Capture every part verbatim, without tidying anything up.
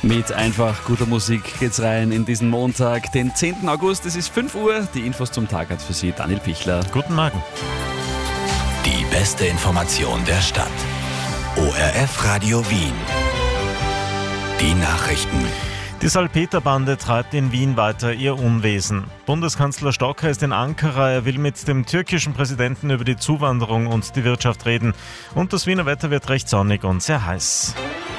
Mit einfach guter Musik geht's rein in diesen Montag, den zehnten August. Es ist fünf Uhr. Die Infos zum Tag hat für Sie Daniel Pichler. Guten Morgen. Die beste Information der Stadt. O R F Radio Wien. Die Nachrichten. Die Salpeter-Bande treibt in Wien weiter ihr Unwesen. Bundeskanzler Stocker ist in Ankara. Er will mit dem türkischen Präsidenten über die Zuwanderung und die Wirtschaft reden. Und das Wiener Wetter wird recht sonnig und sehr heiß.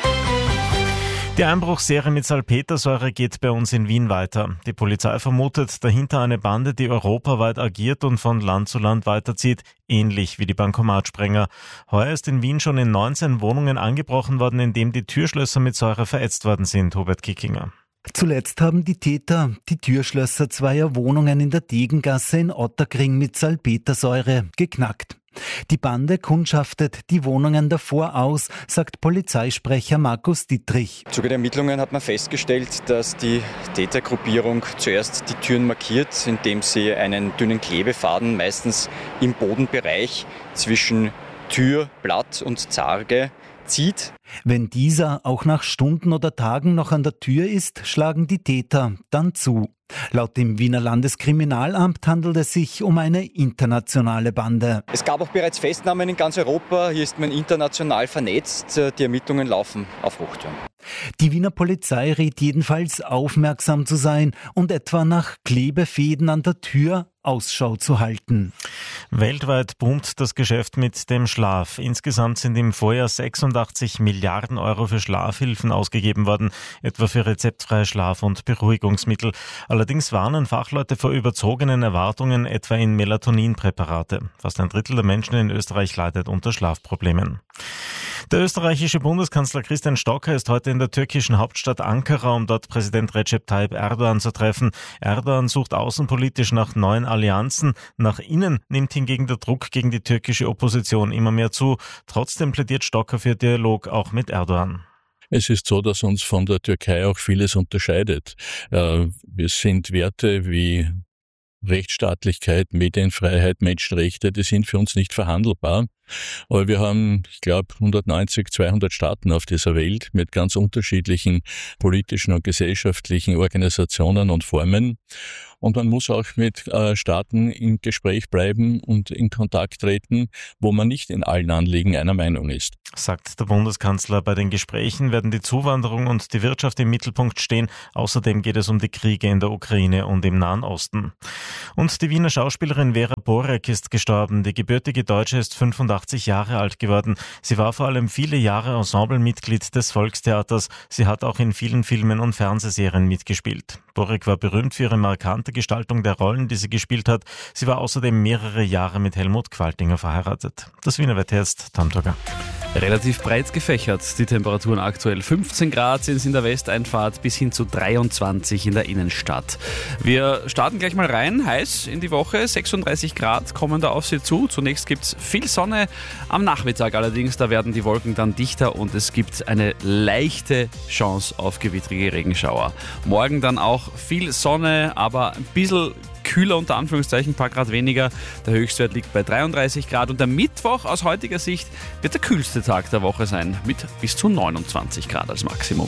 Die Einbruchsserie mit Salpetersäure geht bei uns in Wien weiter. Die Polizei vermutet dahinter eine Bande, die europaweit agiert und von Land zu Land weiterzieht, ähnlich wie die Bankomatsprenger. Heuer ist in Wien schon in neunzehn Wohnungen angebrochen worden, in dem die Türschlösser mit Säure verätzt worden sind, Hubert Kickinger. Zuletzt haben die Täter die Türschlösser zweier Wohnungen in der Degengasse in Otterkring mit Salpetersäure geknackt. Die Bande kundschaftet die Wohnungen davor aus, sagt Polizeisprecher Markus Dietrich. Im Zuge der Ermittlungen hat man festgestellt, dass die Tätergruppierung zuerst die Türen markiert, indem sie einen dünnen Klebefaden, meistens im Bodenbereich zwischen Tür, Blatt und Zarge, zieht. Wenn dieser auch nach Stunden oder Tagen noch an der Tür ist, schlagen die Täter dann zu. Laut dem Wiener Landeskriminalamt handelt es sich um eine internationale Bande. Es gab auch bereits Festnahmen in ganz Europa. Hier ist man international vernetzt. Die Ermittlungen laufen auf Hochtouren. Die Wiener Polizei rät jedenfalls, aufmerksam zu sein und etwa nach Klebefäden an der Tür Ausschau zu halten. Weltweit boomt das Geschäft mit dem Schlaf. Insgesamt sind im Vorjahr sechsundachtzig Milliarden Euro für Schlafhilfen ausgegeben worden, etwa für rezeptfreie Schlaf- und Beruhigungsmittel. Allerdings warnen Fachleute vor überzogenen Erwartungen, etwa in Melatoninpräparate. Fast ein Drittel der Menschen in Österreich leidet unter Schlafproblemen. Der österreichische Bundeskanzler Christian Stocker ist heute in der türkischen Hauptstadt Ankara, um dort Präsident Recep Tayyip Erdogan zu treffen. Erdogan sucht außenpolitisch nach neuen Allianzen. Nach innen nimmt hingegen der Druck gegen die türkische Opposition immer mehr zu. Trotzdem plädiert Stocker für Dialog auch mit Erdogan. Es ist so, dass uns von der Türkei auch vieles unterscheidet. Wir sind Werte wie Rechtsstaatlichkeit, Medienfreiheit, Menschenrechte, die sind für uns nicht verhandelbar. Aber wir haben, ich glaube, hundertneunzig, zweihundert Staaten auf dieser Welt mit ganz unterschiedlichen politischen und gesellschaftlichen Organisationen und Formen. Und man muss auch mit äh, Staaten im Gespräch bleiben und in Kontakt treten, wo man nicht in allen Anliegen einer Meinung ist. Sagt der Bundeskanzler. Bei den Gesprächen werden die Zuwanderung und die Wirtschaft im Mittelpunkt stehen. Außerdem geht es um die Kriege in der Ukraine und im Nahen Osten. Und die Wiener Schauspielerin Vera Borek ist gestorben. Die gebürtige Deutsche ist fünfundachtzig Jahre alt geworden. Sie war vor allem viele Jahre Ensemblemitglied des Volkstheaters. Sie hat auch in vielen Filmen und Fernsehserien mitgespielt. Borek war berühmt für ihre markante Gestaltung der Rollen, die sie gespielt hat. Sie war außerdem mehrere Jahre mit Helmut Qualtinger verheiratet. Das Wiener Wetter ist Tom Togger. Relativ breit gefächert. Die Temperaturen aktuell fünfzehn Grad sind es in der Westeinfahrt bis hin zu dreiundzwanzig in der Innenstadt. Wir starten gleich mal rein, heiß in die Woche. sechsunddreißig Grad kommen da auf Sie zu. Zunächst gibt es viel Sonne. Am Nachmittag allerdings, da werden die Wolken dann dichter und es gibt eine leichte Chance auf gewittrige Regenschauer. Morgen dann auch viel Sonne, aber ein bisschen kühler unter Anführungszeichen, ein paar Grad weniger. Der Höchstwert liegt bei dreiunddreißig Grad und der Mittwoch aus heutiger Sicht wird der kühlste Tag der Woche sein, mit bis zu neunundzwanzig Grad als Maximum.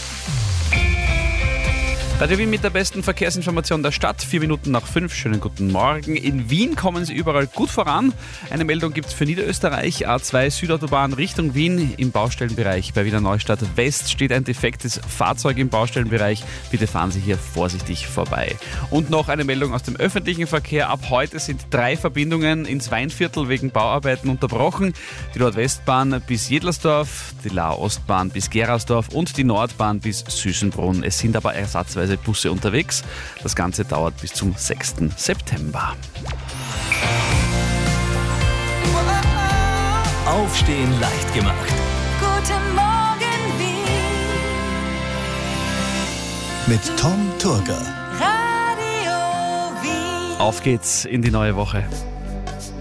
Radio Wien mit der besten Verkehrsinformation der Stadt. Vier Minuten nach fünf. Schönen guten Morgen. In Wien kommen Sie überall gut voran. Eine Meldung gibt es für Niederösterreich. A zwei Südautobahn Richtung Wien im Baustellenbereich. Bei Wiener Neustadt West steht ein defektes Fahrzeug im Baustellenbereich. Bitte fahren Sie hier vorsichtig vorbei. Und noch eine Meldung aus dem öffentlichen Verkehr. Ab heute sind drei Verbindungen ins Weinviertel wegen Bauarbeiten unterbrochen. Die Nordwestbahn bis Jedlersdorf, die Lahr-Ostbahn bis Gerasdorf und die Nordbahn bis Süßenbrunn. Es sind aber ersatzweise Busse unterwegs. Das Ganze dauert bis zum sechsten September. Aufstehen leicht gemacht. Guten Morgen Wien. Mit Tom Turger. Radio Wien. Auf geht's in die neue Woche.